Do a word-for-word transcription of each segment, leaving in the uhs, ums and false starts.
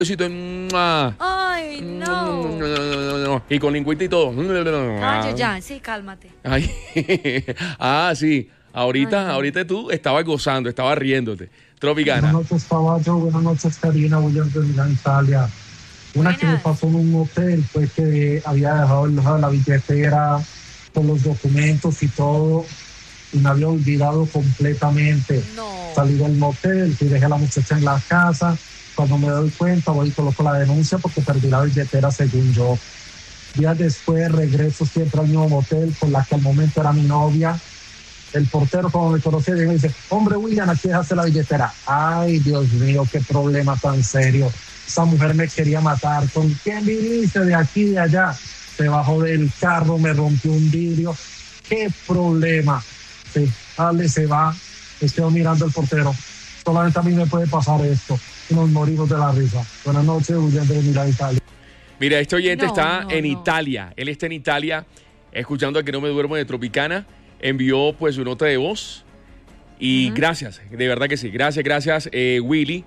besito. ¡Mua! Ay, no. Y con lingüita y todo. Ay, ya, sí, cálmate. Ay. Ah, sí. Ahorita, Ay, no. ahorita tú estabas gozando, estabas riéndote. Tropicana. Buenas noches, Caballo. Buenas noches, Karina. William de Milán, Italia. Una que me Buenas. pasó en un hotel fue que había dejado la billetera con los documentos y todo y me había olvidado completamente. No. Salí del motel y dejé a la muchacha en la casa. Cuando me doy cuenta voy y coloco la denuncia porque perdí la billetera según yo. Días después regreso siempre al mismo motel con la que al momento era mi novia. El portero, como me conocía, me dice: hombre, William, aquí dejaste la billetera. Ay, Dios mío, qué problema tan serio. Esa mujer me quería matar. ¿Con quién viniste de aquí y de allá? Se bajó del carro, me rompió un vidrio. ¡Qué problema! Sí, dale, se va. Estoy mirando el portero. Solamente a mí me puede pasar esto. Y nos morimos de la risa. Buenas noches, William de Milán, Italia. Mira, este oyente No, está no, en no. Italia. Él está en Italia, escuchando a Que No Me Duermo de Tropicana. Envió pues su nota de voz. Y Ujú. gracias, de verdad que sí. Gracias, gracias, eh, Willy.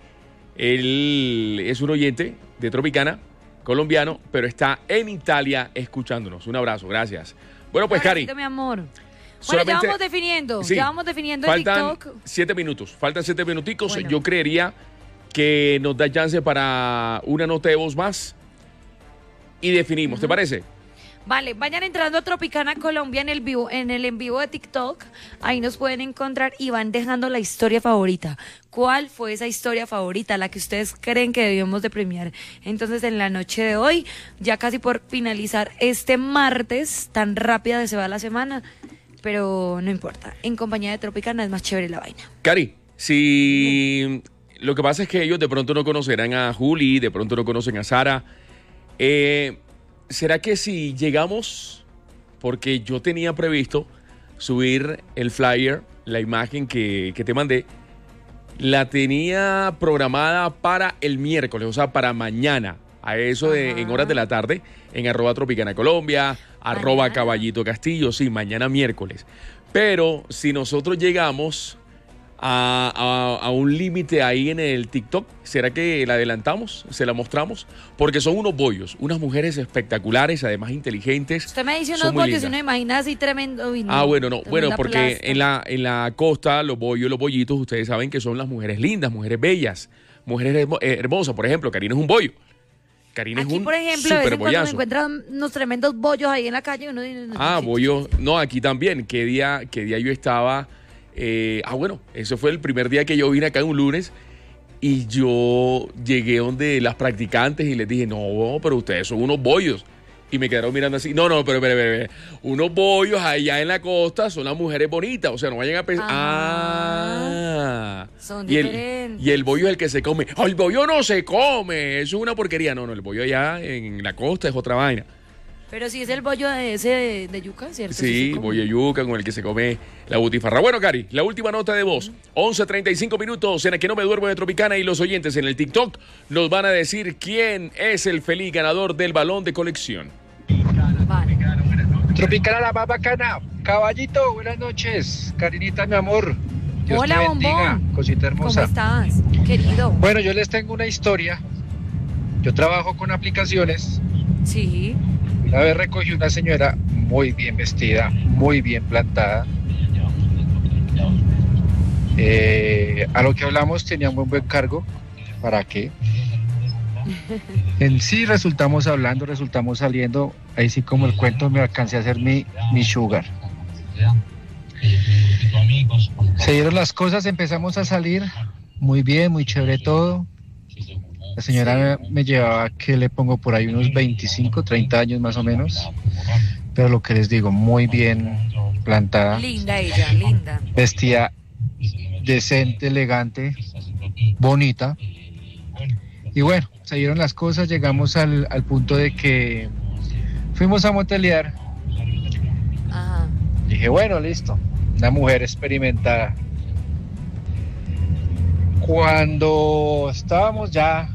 Él es un oyente de Tropicana, colombiano, pero está en Italia escuchándonos. Un abrazo, gracias. Bueno, pues, Cari, Abracito, mi amor. Bueno, solamente- ya vamos definiendo. sí, ya vamos definiendo en faltan TikTok. siete minutos. Faltan siete minuticos. Bueno. Yo creería que nos da chance para una nota de voz más. Y definimos, ¿te parece? Vale, vayan entrando a Tropicana Colombia en el vivo, en el en vivo de TikTok. Ahí nos pueden encontrar y van dejando la historia favorita. ¿Cuál fue esa historia favorita, la que ustedes creen que debíamos de premiar? Entonces, en la noche de hoy, ya casi por finalizar este martes, tan rápida se va la semana, pero no importa. En compañía de Tropicana es más chévere la vaina. Cari, si lo que pasa es que ellos de pronto no conocerán a Juli, de pronto no conocen a Sara, eh, ¿será que si llegamos, porque yo tenía previsto subir el flyer, la imagen que, que te mandé, la tenía programada para el miércoles, o sea, para mañana, a eso de Ajá. en horas de la tarde, en arroba Tropicana Colombia, arroba Mañana. Caballito Castillo, sí, mañana miércoles. Pero si nosotros llegamos a, a- a un límite ahí en el TikTok, ¿será que la adelantamos? ¿Se la mostramos? Porque son unos bollos, unas mujeres espectaculares, además inteligentes. Usted me dice Son unos muy bollos y lindas. uno imagina así tremendo. Uy, no, Ah, bueno, no, bueno, tremenda porque plasta. en la, en la costa, los bollos, los bollitos, ustedes saben que son las mujeres lindas, mujeres bellas, mujeres hermo- eh, hermosas. Por ejemplo, Karina es un bollo. Karina Aquí, es un por ejemplo, de vez super en cuando me bollazo. encuentran unos tremendos bollos ahí en la calle. Uno dice, Ah, bollo. No, aquí también. ¿Qué día, qué día yo estaba? Eh, ah, bueno, eso fue el primer día que yo vine acá, un lunes. Y yo llegué donde las practicantes y les dije, no, pero ustedes son unos bollos. Y me quedaron mirando así. No, no, pero, pero, pero, pero, unos bollos allá en la costa son las mujeres bonitas. O sea, no vayan a pensar. Ah, Ah. son y el, diferentes. y el bollo es el que se come. ¡Oh, el bollo no se come! Eso es una porquería. No, no, el bollo allá en la costa es otra vaina. Pero sí es el bollo de ese de, de yuca, ¿cierto? Sí, se come. bollo de yuca con el que se come la butifarra. Bueno, Cari, la última nota de voz. once treinta y cinco minutos en la Que No Me Duermo de Tropicana, y los oyentes en el TikTok nos van a decir quién es el feliz ganador del balón de colección. Vale. Tropicana, la más bacana. Caballito, buenas noches. Karinita, mi amor. Dios Hola, te bendiga, bombón. cosita ¿Cómo hermosa. estás, querido? Bueno, yo les tengo una historia. Yo trabajo con aplicaciones. Sí. Una vez recogí una señora muy bien vestida, muy bien plantada. Eh, a lo que hablamos tenía un buen, buen cargo. ¿Para qué? En sí resultamos hablando, resultamos saliendo. Ahí sí, como el cuento, me alcancé a hacer mi, mi sugar. Se dieron las cosas, empezamos a salir. Muy bien, muy chévere todo. La señora me, me llevaba, que le pongo por ahí, unos veinticinco, treinta años más o menos. Pero lo que les digo, muy bien plantada, Linda ella, linda. vestida decente, elegante, bonita. Y bueno, se dieron las cosas, llegamos al, al punto de que fuimos a motelear. Ajá. Dije, bueno, listo, una mujer experimentada. Cuando estábamos ya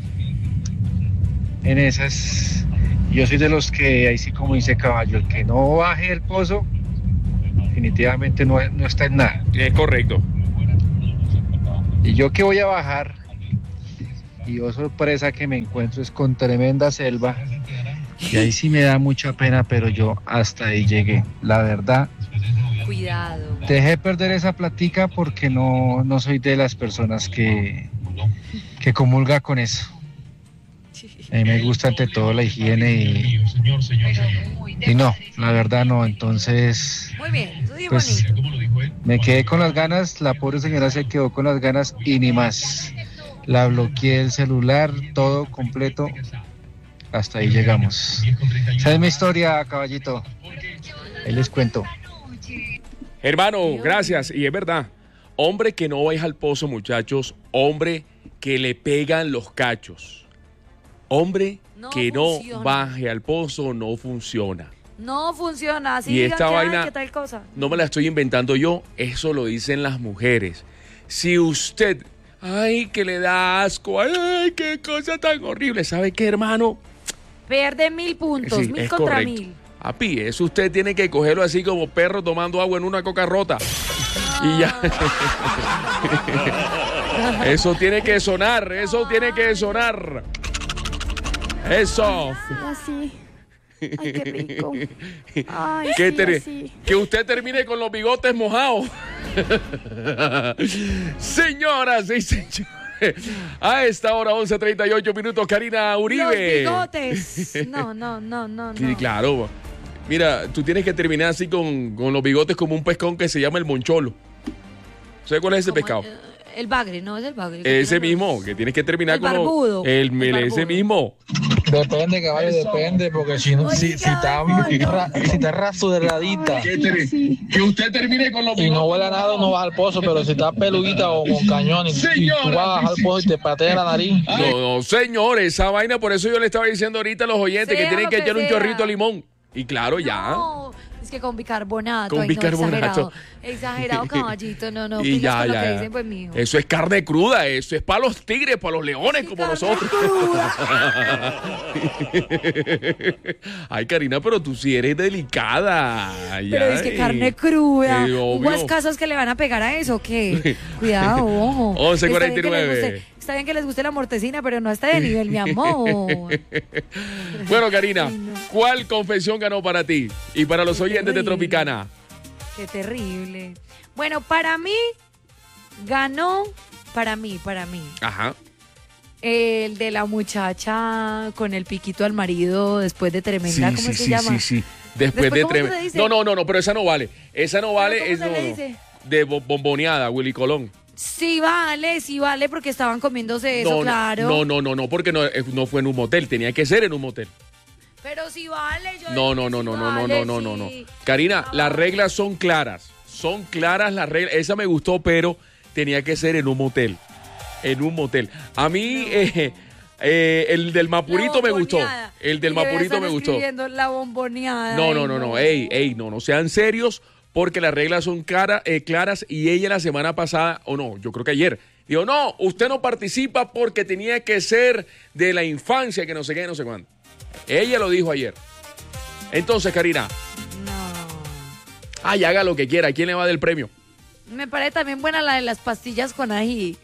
en esas, yo soy de los que, ahí sí como dice Caballo, el que no baje el pozo, definitivamente no, no está en nada. Es correcto. Y yo que voy a bajar, y oh sorpresa que me encuentro es con tremenda selva. Y ahí sí me da mucha pena, pero yo hasta ahí llegué. La verdad, Cuidado. dejé perder esa platica porque no, no soy de las personas que, que comulga con eso. A mí me gusta ante todo la higiene y, y no, la verdad no. Entonces, Muy bien, eso sí pues bonito. me quedé con las ganas, la pobre señora se quedó con las ganas y ni más. La bloqueé el celular, todo completo. Hasta ahí llegamos. Esa es mi historia, caballito. Ahí les cuento. Hermano, gracias. Y es verdad, hombre que no vaya al pozo, muchachos, hombre que le pegan los cachos. Hombre No que no funciona. baje al pozo no funciona. No funciona. Así Y digan esta que, ay, vaina- qué tal cosa. No me la estoy inventando yo, eso lo dicen las mujeres. Si usted, ay, que le da asco, ay, qué cosa tan horrible, ¿sabe qué, hermano? Pierde mil puntos, Sí, mil es contra correcto. mil. Api, eso usted tiene que cogerlo así como perro tomando agua en una coca rota. Y ya. Eso tiene que sonar, eso tiene que sonar. Eso. Así. Ay, qué rico. Ay, Que, sí, ter- así. que usted termine con los bigotes mojados. Señoras y señores, a esta hora, once treinta y ocho minutos, Karina Uribe. Los bigotes. No, no, no, no, Sí, no. claro. Mira, tú tienes que terminar así con, con los bigotes como un pescón que se llama el moncholo. ¿Sabes cuál es ese Como, pescado? eh, El bagre, no es el bagre. que Ese tiene los- mismo, que tienes que terminar El con los- barbudo, el, el el- ese barbudo. mismo. Depende, caballo, depende, porque si no, si, si está, ra- si está rasuradita Que usted termine con los y no huele a nada, no vas al pozo, pero si está peludita o con cañón y, y tú vas al pozo y te patea la nariz. No, no, señor, esa vaina, por eso yo le estaba diciendo ahorita a los oyentes que Sea tienen lo que que echar un sea. chorrito de limón. Y claro, ya. No, es que con bicarbonato. Con ay, bicarbonato. No, exagerado, exagerado, caballito. No, no. Y pilas ya, con lo ya, que ya. dicen, pues, mijo. Eso es carne cruda, eso es para los tigres, para los leones como Carne nosotros. cruda. Ay, Karina, pero tú sí eres delicada. Pero ya, es que y- carne cruda. eh, ¿Hubo obvio. escasos que le van a pegar a eso? ¿Qué? Cuidado, ojo. once Está bien que cuarenta y nueve. les guste- Está bien que les guste la mortecina, pero no a este nivel, mi amor. Bueno, Karina, Ay, no. ¿cuál confesión ganó para ti y para los Qué oyentes de terrible. Tropicana? Qué terrible. Bueno, para mí, ganó, para mí, para mí, Ajá. el de la muchacha con el piquito al marido después de tremenda, Sí, ¿cómo sí, se sí, llama? sí, sí. Después, Después, de ¿cómo se tremendo. dice? No, no, no, no, pero esa no vale. Esa no vale. ¿Cómo Es, se no, le no. dice? De bo- bomboneada, Willy Colón. Sí vale, sí vale, porque estaban comiéndose eso, no, claro. no, no, no, no, porque no, eh, no fue en un motel, tenía que ser en un motel. Pero sí vale, yo No, digo no, que no, sí no, no, no, vale, no, no, no, no. sí. Karina, Ah, las vale. reglas son claras. Son claras las reglas. Esa me gustó, pero tenía que ser en un motel. En un motel. A mí, eh, eh, el del Mapurito La me gustó. bomboneada. El del Y debe Mapurito estar me gustó. escribiendo la bomboneada. No, Ay, no, no, no. Ey, ey, no, no sean serios porque las reglas son cara- eh, claras y ella la semana pasada, o no, yo creo que ayer, dijo, no, usted no participa porque tenía que ser de la infancia, que no sé qué, no sé cuándo. Ella lo dijo ayer. Entonces, Karina, No. ay, haga lo que quiera. ¿A quién le va del premio? Me parece también buena la de las pastillas con ají.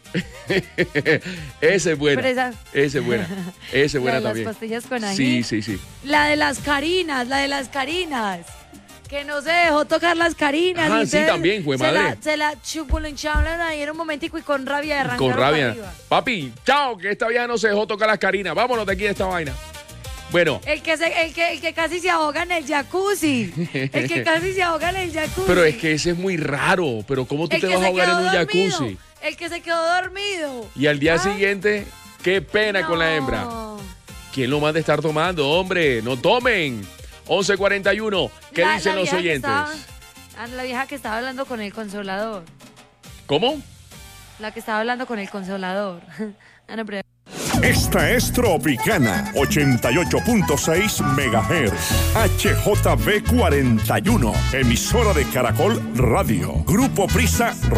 Esa es buena. Pero esa- Esa es buena. Esa es La buena de las también. pastillas con ají. Sí, sí, sí. La de las carinas, la de las carinas. Que no se dejó tocar las carinas. Ah, y sí, entonces también, jue se madre. la, se la chupulinchaban ahí en un momentico y con rabia de arrancaron Con rabia. para arriba. Papi, chao, que esta vieja no se dejó tocar las carinas. Vámonos de aquí de esta vaina. Bueno, El que, se, el, que, el que casi se ahoga en el jacuzzi. El que casi se ahoga en el jacuzzi. pero es que ese es muy raro. Pero ¿cómo tú El te que vas a se ahogar en quedó un dormido. jacuzzi? El que se quedó dormido. Y al día Ah, siguiente, qué pena con la hembra. no. ¿Quién lo manda a estar tomando, hombre? No tomen. once cuarenta y uno. ¿Qué La- dicen la los vieja que oyentes? estaba- ah, la vieja que estaba hablando con el consolador. ¿Cómo? La que estaba hablando con el consolador. Ah, no, pero- Esta es Tropicana ochenta y ocho punto seis megahertz. H J B cuarenta y uno. Emisora de Caracol Radio. Grupo Prisa